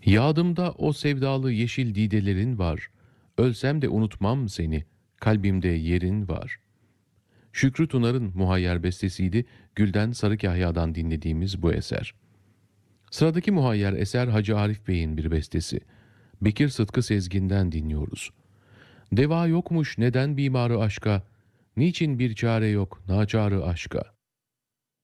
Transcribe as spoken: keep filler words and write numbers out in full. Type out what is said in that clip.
Yadımda o sevdalı yeşil didelerin var. Ölsem de unutmam seni. Kalbimde yerin var. Şükrü Tunar'ın muhayyer bestesiydi. Gülden Sarıkahya'dan dinlediğimiz bu eser. Sıradaki muhayyer eser Hacı Arif Bey'in bir bestesi. Bekir Sıtkı Sezgin'den dinliyoruz. Deva yokmuş neden bimarı aşka? Niçin bir çare yok naçarı aşka?